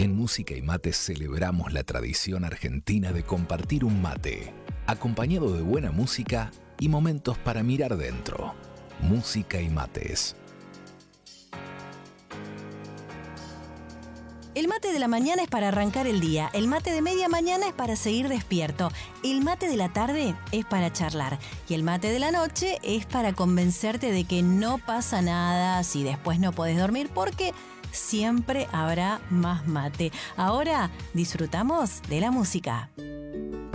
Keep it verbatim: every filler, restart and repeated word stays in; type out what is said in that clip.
En Música y Mates celebramos la tradición argentina de compartir un mate, acompañado de buena música y momentos para mirar dentro. Música y Mates. El mate de la mañana es para arrancar el día, el mate de media mañana es para seguir despierto, el mate de la tarde es para charlar y el mate de la noche es para convencerte de que no pasa nada si después no podés dormir porque siempre habrá más mate. Ahora disfrutamos de la música.